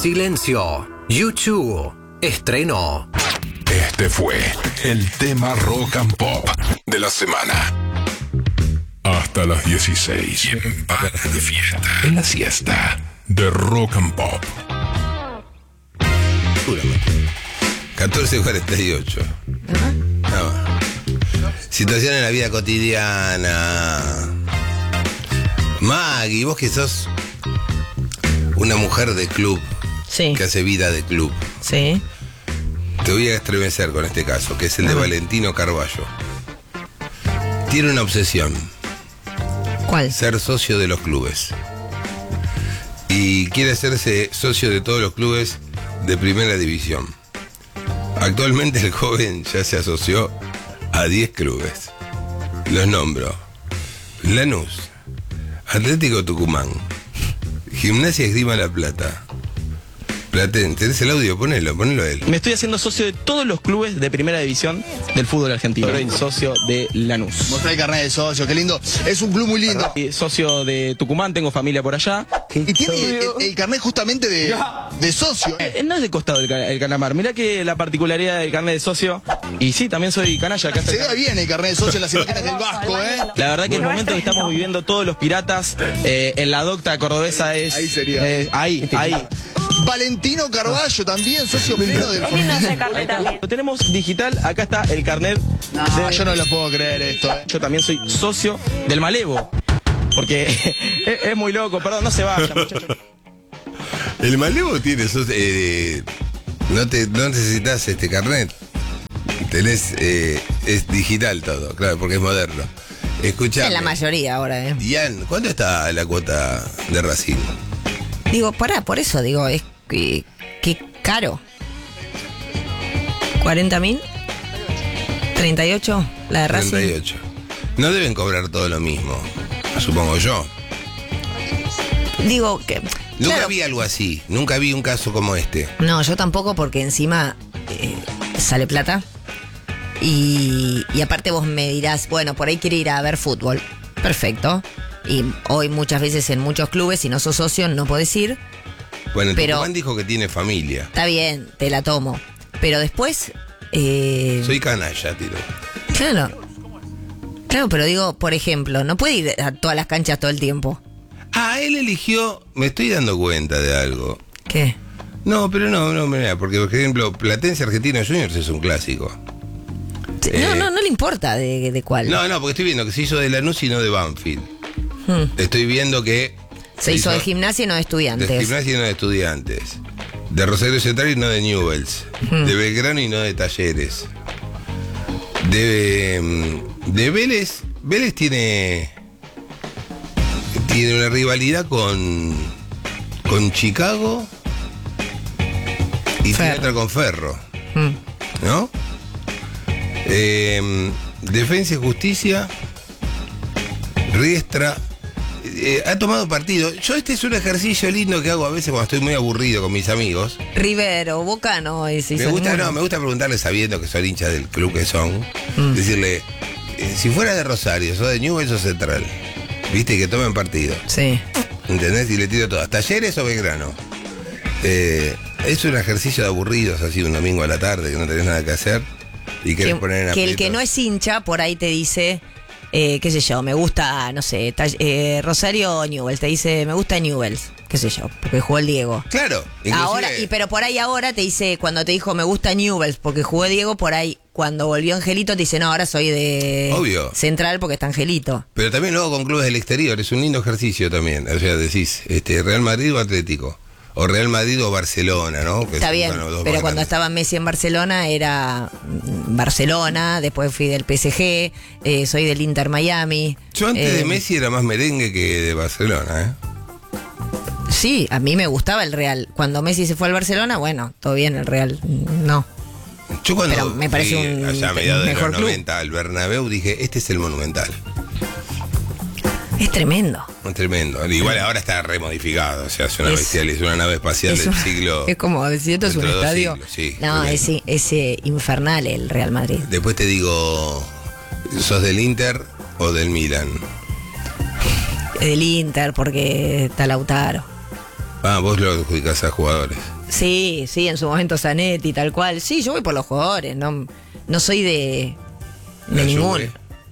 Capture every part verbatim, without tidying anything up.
Silencio. U dos estrenó. Este fue el tema rock and pop de la semana. Hasta las dieciséis. En Para de Fiesta. En la siesta de Rock and Pop. catorce cuarenta y ocho. No. Situación en la vida cotidiana. Maggie, vos que sos una mujer de club. Sí. Que hace vida de club. Sí. Te voy a estremecer con este caso, que es el de Ajá. Valentino Carballo. Tiene una obsesión. ¿Cuál? Ser socio de los clubes. Y quiere hacerse socio de todos los clubes de primera división. Actualmente el joven ya se asoció a diez clubes. Los nombro: Lanús, Atlético Tucumán, Gimnasia Esgrima La Plata. Platense, ¿tenés el audio? Ponelo, ponelo a él. Me estoy haciendo socio de todos los clubes de primera división del fútbol argentino. Soy socio de Lanús. Mostrá el carnet de socio, qué lindo. Es un club muy lindo. Y socio de Tucumán, tengo familia por allá. Y tiene el, el carnet justamente de, de socio. Eh, no es de costado el, ca- el calamar. Mirá que la particularidad del carnet de socio. Y sí, también soy canalla. Acá está Se el da carnet. bien el carnet de socio en las imágenes del Vasco, ¿eh? La verdad que el momento que estamos viviendo todos los piratas eh, en la docta cordobesa es... Ahí sería. eh, ahí, ahí. Valentino Carballo también, socio pleno del Lo tenemos digital. Acá está el carnet. No, de- yo no lo puedo creer esto, ¿eh? Yo también soy socio del Malevo. Porque es, es muy loco. Perdón, no se vayan, muchachos. El Malevo tiene sos, eh, no te no necesitas este carnet. Tenés eh, es digital todo, claro, porque es moderno. Escuchame. En la mayoría ahora, ¿eh? Ian, ¿cuánto está la cuota de Racing? Digo, pará, por eso digo, es que, que caro. ¿cuarenta mil? ¿treinta y ocho? La de Racing. treinta y ocho. No deben cobrar todo lo mismo, supongo yo. Digo que... Nunca claro. vi algo así, nunca vi un caso como este. No, yo tampoco, porque encima eh, sale plata. Y, y aparte vos me dirás, bueno, por ahí quiere ir a ver fútbol. Perfecto. Y hoy muchas veces en muchos clubes, si no sos socio, no podés ir. Bueno, Pero- Tucumán dijo que tiene familia. Está bien, te la tomo. Pero después... Eh, Soy canalla, tiro. Claro. Claro, pero digo, por ejemplo, no puede ir a todas las canchas todo el tiempo. Ah, él eligió, me estoy dando cuenta de algo. ¿Qué? No, pero no, no, mira, porque por ejemplo, Platense Argentino Juniors es un clásico. Sí, Eh, no, no, no le importa de, de cuál. No, no, porque estoy viendo que se hizo de Lanús y no de Banfield. Hmm. Estoy viendo que Se hizo de gimnasia y no de estudiantes. de Gimnasia y no de Estudiantes. De Rosario Central y no de Newell's. Hmm. De Belgrano y no de Talleres. De, mm, de Vélez. Vélez tiene. Tiene una rivalidad con. Con Chicago. Y tiene Ferro. otra con Ferro. Hmm. ¿No? Eh, Defensa y Justicia. Riestra. eh, ha tomado partido. Yo este es un ejercicio lindo que hago a veces cuando estoy muy aburrido con mis amigos. Rivero, Boca no es Me gusta, no, me gusta preguntarles sabiendo que son hinchas del club que son. Mm. Decirle, eh, si fuera de Rosario, sos de Newell's o Central. Viste, que tomen partido. Sí. ¿Entendés? Y le tiro todas. ¿Talleres o Belgrano? Eh, es un ejercicio de aburridos, así un domingo a la tarde, que no tenés nada que hacer. Y querés Que, poner en que el que aprietos. no es hincha, por ahí te dice, eh, qué sé yo, me gusta, no sé, Tall- eh, Rosario o Newell's. Te dice, me gusta Newell's, qué sé yo, porque jugó el Diego. Claro. inclusive- Ahora, y pero por ahí ahora te dice, cuando te dijo me gusta Newell's porque jugó Diego, por ahí cuando volvió Angelito te dice, no, ahora soy de Obvio. Central porque está Angelito. Pero también luego con clubes del exterior, es un lindo ejercicio también. O sea, decís, este, Real Madrid o Atlético. O Real Madrid o Barcelona, ¿no? Que Está son, bien, bueno, dos pero más cuando grandes. estaba Messi en Barcelona era mm, Barcelona, después fui del P S G, eh, soy del Inter Miami. Yo antes Eh, de Messi era más merengue que de Barcelona, ¿eh? Sí, a mí me gustaba el Real. Cuando Messi se fue al Barcelona, bueno, todo bien, el Real no. Yo cuando Pero me parece fui un allá a mediados de mejor los club. noventa al Bernabéu, dije, este es el Monumental. Es tremendo. Es tremendo. Igual ahora está remodificado, o sea, es una Es- bestial, es una nave espacial Es del un- siglo. Es como decir, esto es un dentro de dos estadio. siglos, sí, No, tremendo. es, es eh, infernal el Real Madrid. Después te digo, ¿sos del Inter o del Milan? Del Inter, porque está Lautaro. Ah, vos lo adjudicás a jugadores. Sí, sí, en su momento Zanetti, tal cual. Sí, yo voy por los jugadores, no, no soy de, de La ningún. Juve.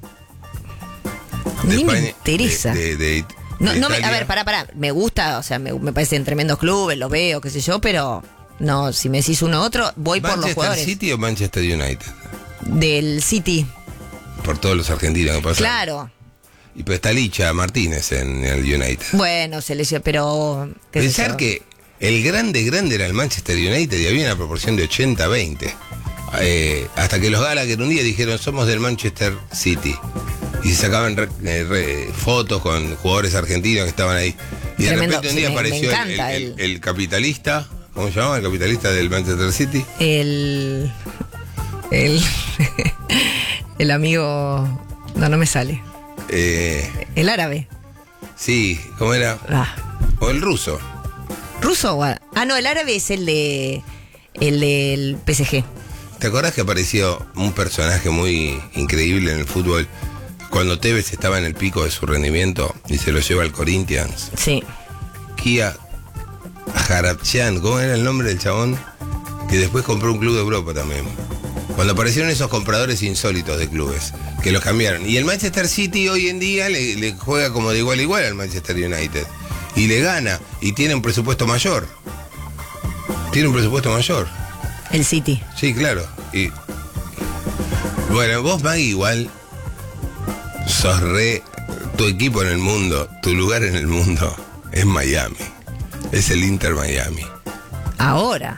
Ni De me España, interesa. de- de- de- No, de no me, a Italia. ver, pará, pará. Me gusta, o sea, me, me parecen tremendos clubes, los veo, qué sé yo, pero no, si me decís uno u otro, voy por los ¿Manchester jugadores. City o Manchester United? Del City, Por todos los argentinos que pasan. claro. Y pues está Licha Martínez en el United. Bueno, se les pero. qué sé Pensar yo. que el grande grande era el Manchester United y había una proporción de ochenta a veinte. Eh, hasta que los Gallagher un día dijeron somos del Manchester City. Y se sacaban re- eh, re- fotos con jugadores argentinos que estaban ahí. Y de Tremendo, repente un sí, día me- me apareció el, encanta el- el- el- el capitalista, ¿cómo se llama? El capitalista del Manchester City. El. El. El amigo. No, no me sale. Eh, El árabe. sí, ¿cómo era? Ah. O el ruso. ¿Ruso o á- Ah, no, el árabe es el de. El del P S G. ¿Te acordás que apareció un personaje muy increíble en el fútbol cuando Tevez estaba en el pico de su rendimiento y se lo lleva al Corinthians? Sí. Kia Jarabchian, ¿cómo era el nombre del chabón? Que después compró un club de Europa también. Cuando aparecieron esos compradores insólitos de clubes, que los cambiaron. Y el Manchester City hoy en día le, le juega como de igual a igual al Manchester United. Y le gana. Y tiene un presupuesto mayor. Tiene un presupuesto mayor. El City. Sí, claro. Y bueno, vos, Maggie, igual sos re. Tu equipo en el mundo, tu lugar en el mundo es Miami. Es el Inter Miami. Ahora.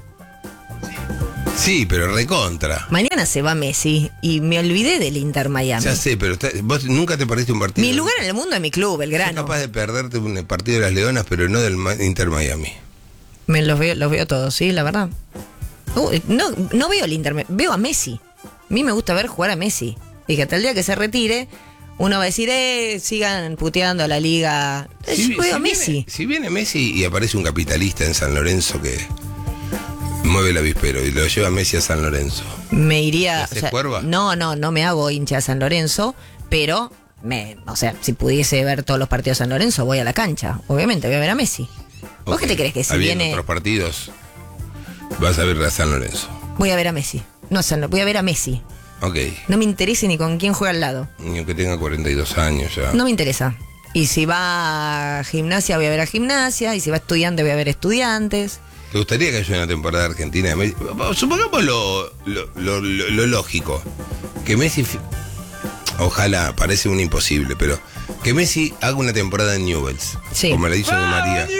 Sí, pero recontra. Mañana se va Messi y me olvidé del Inter Miami. Ya sé, pero está- vos nunca te perdiste un partido. Mi lugar en el mundo es mi club, Sos Belgrano. capaz de perderte un partido de las Leonas, pero no del Ma- Inter Miami. Me los veo, los veo todos, sí, la verdad. Uh, no, no veo el Inter, veo a Messi. A mí me gusta ver jugar a Messi. Y que hasta el día que se retire, uno va a decir, eh, sigan puteando a la liga. Eh, Si, Yo veo a si Messi. Viene, si viene Messi y aparece un capitalista en San Lorenzo que mueve el avispero y lo lleva Messi a San Lorenzo. Me iría. ¿Te haces cuerva? No, no, no me hago hincha de San Lorenzo, pero me, o sea, si pudiese ver todos los partidos de San Lorenzo, voy a la cancha. Obviamente, voy a ver a Messi. ¿Vos Ok. qué te crees que si Habiendo viene? otros partidos, vas a ver a San Lorenzo. Voy a ver a Messi. No, San Lo- voy a ver a Messi. Ok. No me interesa ni con quién juega al lado. Niño que tenga cuarenta y dos años ya. No me interesa. Y si va a gimnasia, voy a ver a gimnasia. Y si va a estudiante, voy a ver estudiantes. ¿Te gustaría que haya una temporada argentina de Messi? Supongamos lo, lo, lo- lo- lo lógico. Que Messi, fi- ojalá, parece un imposible, pero que Messi haga una temporada en Newell's. Sí. Como le hizo de María.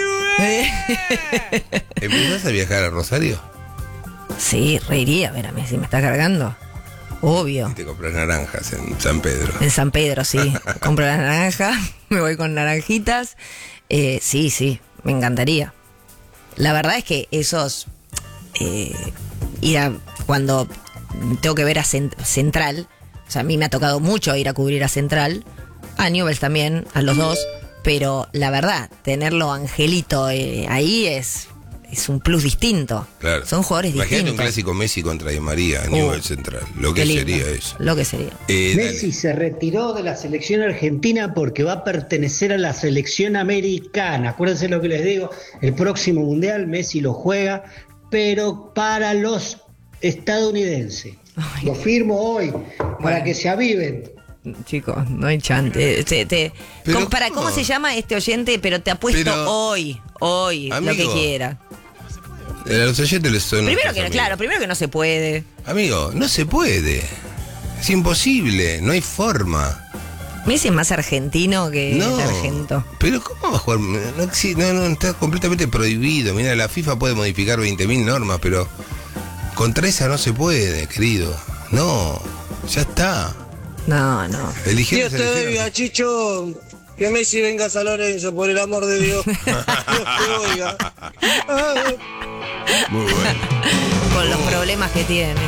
¿Empezás a viajar a Rosario? Sí, reiría a ver a Messi. Me está cargando. Obvio. Y te compras naranjas en San Pedro. En San Pedro, sí. Compro las naranjas, me voy con naranjitas. Eh, sí, sí, me encantaría. La verdad es que esos... eh, ir a... Cuando tengo que ver a Cent- Central, o sea, a mí me ha tocado mucho ir a cubrir a Central, a Newell's también, a los dos, pero la verdad, tenerlo Angelito eh, ahí es... Es un plus distinto. Claro. Son jugadores Imagínate distintos. un clásico Messi contra Di María en Uh, Newell's Central. Lo que Qué lindo. sería eso. Lo que sería. Eh, dale. Messi se retiró de la selección argentina porque va a pertenecer a la selección americana. Acuérdense lo que les digo, el próximo mundial Messi lo juega, pero para los estadounidenses. Ay. Lo firmo hoy, para Bueno. que se aviven. Chicos, no hay chante. Te, te- Pero ¿cómo, para, ¿cómo? ¿Cómo se llama este oyente? Pero te apuesto Pero, hoy, hoy, lo amigo, que quiera. A los oyentes les son Primero nuestros que no, amigos. claro, primero que no se puede. Amigo, no se puede. Es imposible, no hay forma. Messi es más argentino que No. argento. Pero ¿cómo va a jugar? No, exi- no, no, está completamente prohibido. Mira, la FIFA puede modificar veinte mil normas, pero contra esa no se puede, querido. No, ya está. No, no. Eligieron Dios te selección. oiga, Chicho. Que Messi venga a San Lorenzo, por el amor de Dios. Dios te oiga. Muy bueno. Con los problemas que tiene.